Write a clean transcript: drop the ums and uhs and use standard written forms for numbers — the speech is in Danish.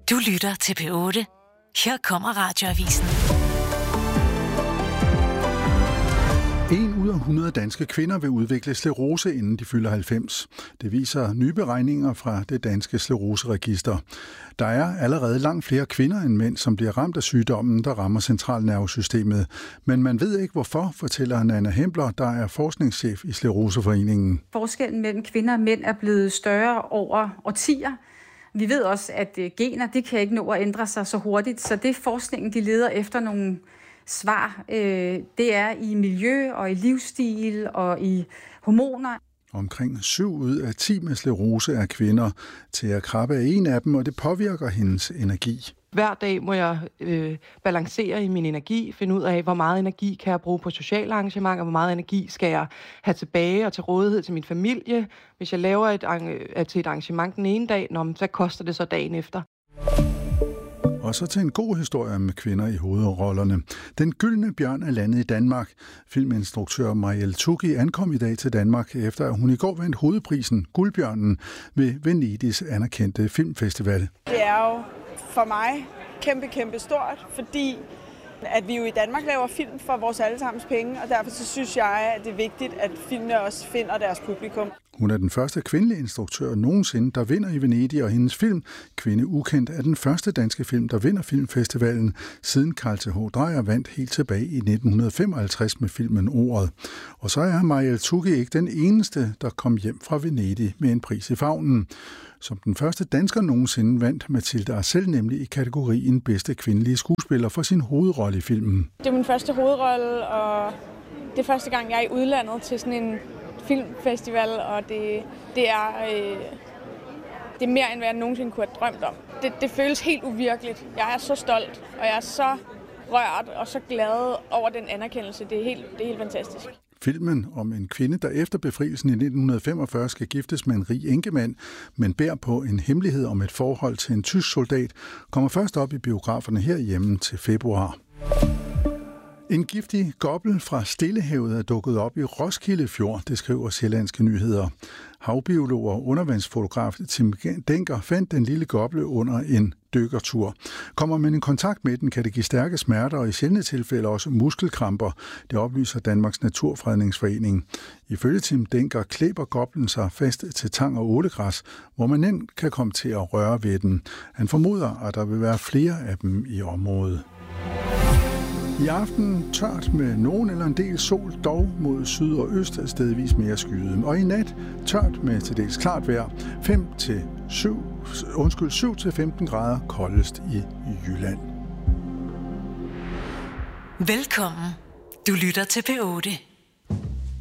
Du lytter til P8. Her kommer Radioavisen. 1 ud af 100 danske kvinder vil udvikle sklerose, inden de fylder 90. Det viser nye beregninger fra det danske skleroseregister. Der er allerede langt flere kvinder end mænd, som bliver ramt af sygdommen, der rammer centralnervesystemet. Men man ved ikke hvorfor, fortæller Nanna Hempler, der er forskningschef i Skleroseforeningen. Forskellen mellem kvinder og mænd er blevet større over årtier. Vi ved også, at gener det kan ikke nå at ændre sig så hurtigt, så det forskningen de leder efter nogle svar, det er i miljø og i livsstil og i hormoner. Omkring 7 ud af 10 med sklerose er kvinder. Thea Krabbe er en af dem, og det påvirker hendes energi. Hver dag må jeg balancere i min energi, finde ud af, hvor meget energi kan jeg bruge på sociale arrangementer, hvor meget energi skal jeg have tilbage og til rådighed til min familie. Hvis jeg laver et arrangement den ene dag, så koster det så dagen efter. Og så til en god historie med kvinder i hovedrollerne. Den gyldne bjørn er landet i Danmark. Filminstruktør Marielle Tuggi ankom i dag til Danmark, efter at hun i går vandt hovedprisen Guldbjørnen ved Venedigs anerkendte filmfestival. Det er jo for mig kæmpe stort, fordi at vi jo i Danmark laver film for vores allesammens penge, og derfor så synes jeg, at det er vigtigt, at filmene også finder deres publikum. Hun er den første kvindelige instruktør nogensinde, der vinder i Venedig, og hendes film, Kvinde Ukendt, er den første danske film, der vinder filmfestivalen, siden Carl Th. Dreyer vandt helt tilbage i 1955 med filmen Ordet. Og så er Marielle Tuggi ikke den eneste, der kom hjem fra Venedig med en pris i favnen. Som den første dansker nogensinde vandt Mathilde Arcel nemlig i kategorien bedste kvindelige skuespiller for sin hovedrolle i filmen. Det er min første hovedrolle, og det er første gang, jeg er i udlandet til sådan en filmfestival, og det er mere, end hvad jeg nogensinde kunne have drømt om. Det føles helt uvirkeligt. Jeg er så stolt, og jeg er så rørt og så glad over den anerkendelse. Det er helt fantastisk. Filmen om en kvinde, der efter befrielsen i 1945 skal giftes med en rig enkemand, men bærer på en hemmelighed om et forhold til en tysk soldat, kommer først op i biograferne herhjemme til februar. En giftig gobbel fra Stillehavet er dukket op i Roskilde Fjord, det skriver Sjællandske Nyheder. Havbiolog og undervandsfotograf Tim Denker fandt den lille gobbel under en dykkertur. Kommer man i kontakt med den, kan det give stærke smerter og i sjældne tilfælde også muskelkramper. Det oplyser Danmarks Naturfredningsforening. Ifølge Tim Denker klæber goblen sig fast til tang og ålegræs, hvor man nemt kan komme til at røre ved den. Han formoder, at der vil være flere af dem i området. I aften tørt med nogen eller en del sol, dog mod syd og øst stedvis mere skyet. Og i nat tørt med til dels klart vejr, 7-15 grader koldest i Jylland. Velkommen. Du lytter til P8.